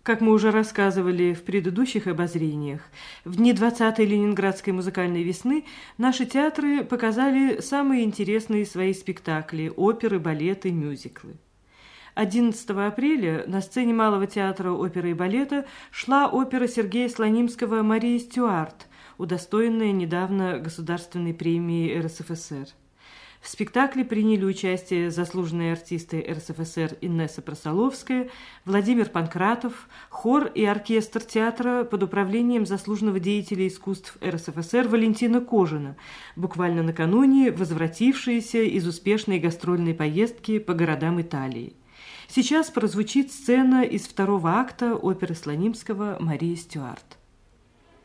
Как мы уже рассказывали в предыдущих обозрениях, в дни 20-й Ленинградской музыкальной весны наши театры показали самые интересные свои спектакли, оперы, балеты, мюзиклы. 11 апреля на сцене Малого театра оперы и балета шла опера Сергея Слонимского «Мария Стюарт», удостоенная недавно Государственной премии РСФСР. В спектакле приняли участие заслуженные артисты РСФСР Инесса Просоловская, Владимир Панкратов, хор и оркестр театра под управлением заслуженного деятеля искусств РСФСР Валентина Кожина, буквально накануне возвратившиеся из успешной гастрольной поездки по городам Италии. Сейчас прозвучит сцена из второго акта оперы Слонимского «Мария Стюарт».